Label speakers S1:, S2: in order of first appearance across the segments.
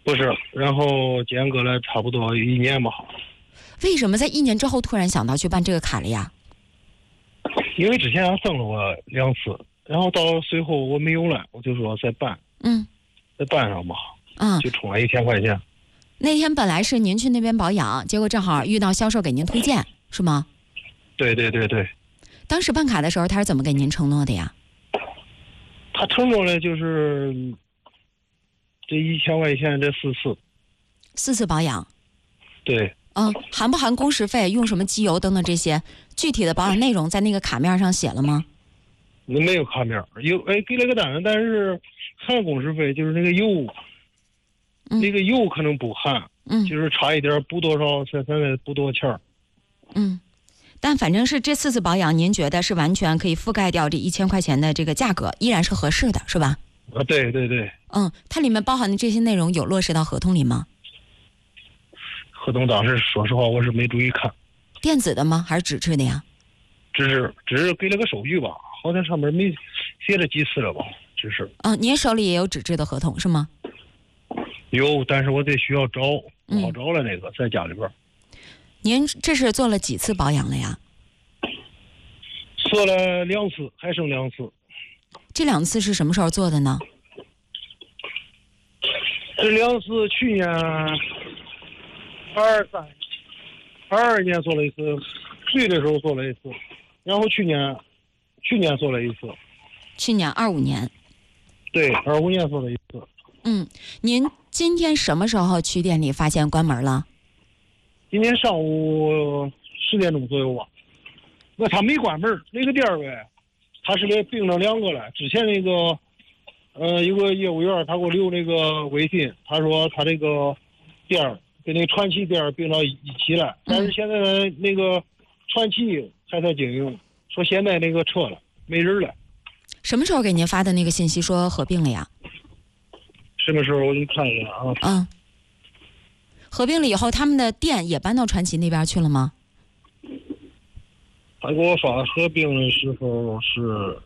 S1: 不是，然后间隔了差不多1年吧。
S2: 为什么在1年之后突然想到去办这个卡了呀？
S1: 因为之前挣了我2次，然后到最后我没有了，我就说再办，再办上吧，就充了1000块钱。
S2: 那天本来是您去那边保养，结果正好遇到销售给您推荐，是吗？
S1: 对。
S2: 当时办卡的时候，他是怎么给您承诺的呀？
S1: 他承诺的就是这1000块钱这4
S2: 次保养。
S1: 对。
S2: 含不含工时费，用什么机油等等这些具体的保养内容在那个卡面上写了吗？
S1: 没有卡面，给了个单子，但是含工时费，就是那个油，那个油可能不含，就是差一点补多少，现在补多少钱。
S2: 但反正是这4次保养，您觉得是完全可以覆盖掉这1000块钱的这个价格，依然是合适的，是吧？
S1: 对。
S2: 它里面包含的这些内容有落实到合同里吗？
S1: 合同当时说实话我是没注意看。
S2: 电子的吗？还是纸质的呀？
S1: 只是给了个手续吧，好像上面没写了几次了吧，只是。
S2: 您手里也有纸质的合同是吗？
S1: 有，但是我得需要找，不好找了那个在家里边。
S2: 您这是做了几次保养了呀？
S1: 做了2次，还剩2次。
S2: 这2次是什么时候做的呢？
S1: 这2次去年22年做了一次，税的时候做了一次，然后去年做了一次。
S2: 去年25年。
S1: 对，25年做了一次。
S2: 您今天什么时候去店里发现关门了？
S1: 今天上午10点钟左右吧。那他没关门，那个店儿呗，他是给并了2个了。之前那个有个业务员他给我留那个微信，他说他这个店儿跟那个传奇店儿并到一起了，但是现在那个传奇还在经营，说现在那个撤了，没人了。
S2: 什么时候给您发的那个信息说合并了呀？
S1: 什么时候我给你看一下啊？
S2: 合并了以后，他们的店也搬到传奇那边去了吗？
S1: 他给我发合并的时候是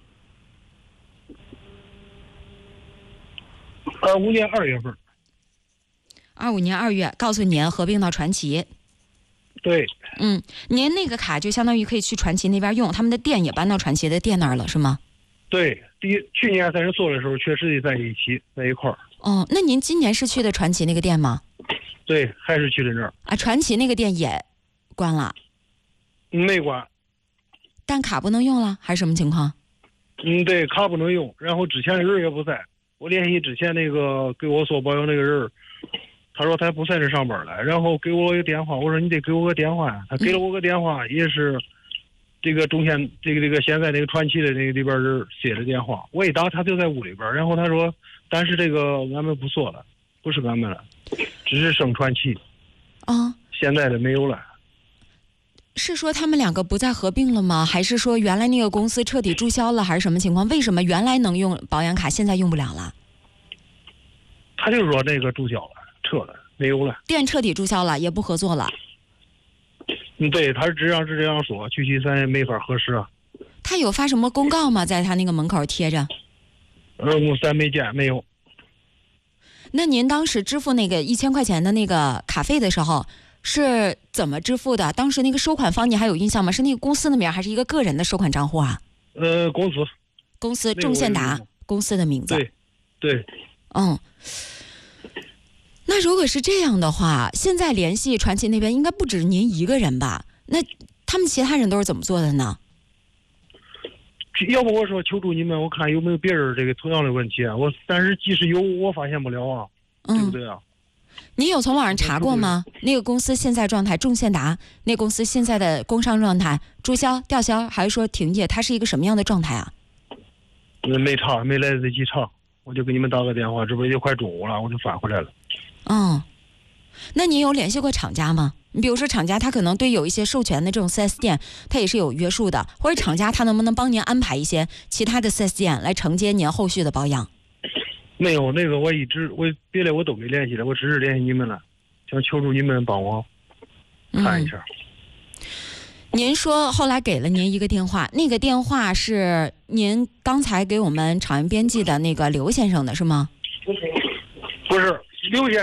S1: 25年2月份。
S2: 25年2月告诉您合并到传奇。
S1: 对。
S2: 您那个卡就相当于可以去传奇那边用，他们的店也搬到传奇的店那儿了，是吗？
S1: 对，去年在这做的时候确实在一起在一块儿。
S2: 那您今年是去的传奇那个店吗？
S1: 对，还是去的那儿。
S2: 传奇那个店也关了？
S1: 没关。
S2: 但卡不能用了，还是什么情况？
S1: 对，卡不能用，然后之前的人也不在。我联系之前那个给我做保养那个人，他说他不在这上班了，然后给我一个电话，我说你得给我个电话呀。他给了我个电话，也是这个中线这个现在那个传奇的那个里边人接的电话，我一打他就在屋里边，然后他说但是这个俺们不做了，不是俺们了，只是剩传奇。现在的没有了。
S2: 是说他们2个不再合并了吗？还是说原来那个公司彻底注销了，还是什么情况？为什么原来能用保养卡现在用不了了？
S1: 他就说那个注销了，撤了，没有了，
S2: 店彻底注销了，也不合作了。
S1: 对，他是这样说，具体咱也没法核实啊。
S2: 他有发什么公告吗？在他那个门口贴着？
S1: 咱没见，没有。
S2: 那您当时支付那个1000块钱的那个卡费的时候是怎么支付的？当时那个收款方你还有印象吗？是那个公司的名还是一个个人的收款账户啊？公司众献达公司的名字。
S1: 对。
S2: 那如果是这样的话，现在联系传奇那边应该不止您一个人吧？那他们其他人都是怎么做的呢？
S1: 要不我说求助你们，我看有没有别人这个同样的问题啊？但是即使有，我发现不了啊，对不对啊？
S2: 你有从网上查过吗？那个公司现在状态，众献达那公司现在的工商状态，注销、吊销还是说停业，它是一个什么样的状态啊？
S1: 没查，没来得及查，我就给你们打个电话，这不也快中午了，我就返回来了。
S2: 那你有联系过厂家吗？你比如说厂家他可能对有一些授权的这种 4S 店他也是有约束的，或者厂家他能不能帮您安排一些其他的 4S 店来承接您后续的保养？
S1: 没有，那个我别的我都没联系了，我只是联系你们了，想求助你们帮我看一下。
S2: 您说后来给了您一个电话，那个电话是您刚才给我们厂员编辑的那个刘先生的是吗？
S1: 不是，刘先生